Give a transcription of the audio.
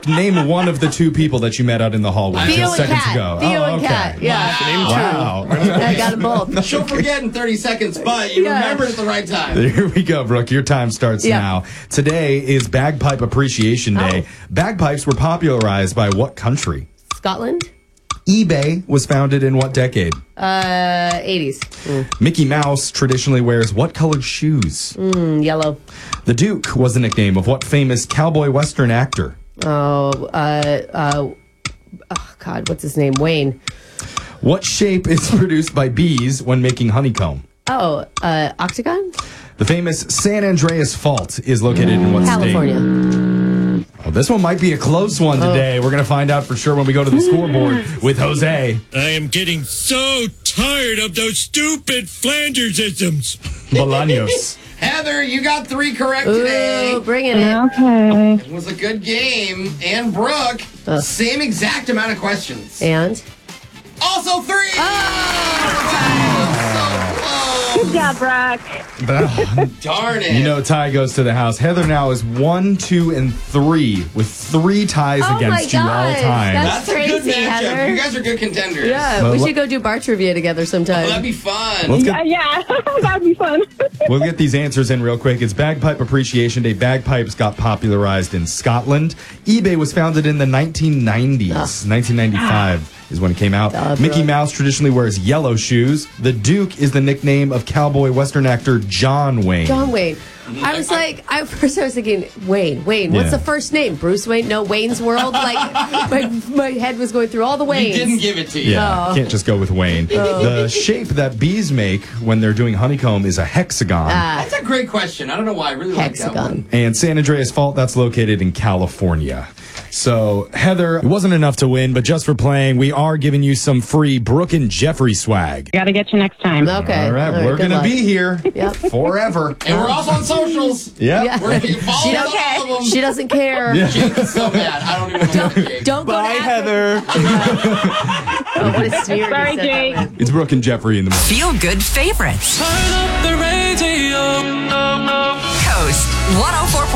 name one of the two people that you met out in the hallway Theo just and seconds Kat. ago. Theo and Kat. Yeah. Wow. I got them both. She'll forget in 30 seconds, but you remember it at the right time. Here we go, Brooke. Your time starts now. Today is Bagpipe Appreciation Day. Bagpipes were popularized by what country? Scotland? eBay was founded in what decade? 80s. Mickey Mouse traditionally wears what colored shoes? Yellow. The Duke was the nickname of what famous cowboy western actor? Oh, God, what's his name? Wayne. What shape is produced by bees when making honeycomb? Oh, octagon? The famous San Andreas Fault is located in what California. state? Oh, this one might be a close one today. We're going to find out for sure when we go to the scoreboard with Jose. I am getting so tired of those stupid Flandersisms. Bolaños. Heather, you got 3 correct today. Ooh, bringing it. Okay. It was a good game. And Brooke, same exact amount of questions. And? Also 3! Good job, Brock. Darn it. You know, tie goes to the house. Heather now is 1, 2, and 3 with 3 ties against you all time. That's a good crazy, matchup. Heather. You guys are good contenders. Yeah, Well, we should go do bar trivia together sometime. Oh, that'd be fun. Let's get, Yeah, that'd be fun. we'll get these answers in real quick. It's Bagpipe Appreciation Day. Bagpipes got popularized in Scotland. eBay was founded in the 1990s. 1995 is when it came out. Mickey Mouse traditionally wears yellow shoes. The Duke is the nickname of cowboy western actor John Wayne. John Wayne. I was like, first I was thinking, Wayne. What's the first name? Bruce Wayne? No, Wayne's World? Like, my head was going through all the Waynes. We didn't give it to you. Yeah, can't just go with Wayne. The shape that bees make when they're doing honeycomb is a hexagon. That's a great question. I don't know why. I really like that one. And San Andreas Fault, that's located in California. So, Heather, it wasn't enough to win, but just for playing, we are giving you some free Brooke and Jeffrey swag. Got to get you next time. Okay. All right, we're going to be here forever. And we're also on socials. Yep. We're going to follow all of them. She doesn't care. Jake's so mad. I don't even know Jake. Don't go Bye, to Heather. Oh, what a sneer. Sorry, you said Jake. that with. It's Brooke and Jeffrey in the morning. Feel good favorites. Turn up the radio. Coast 104.7.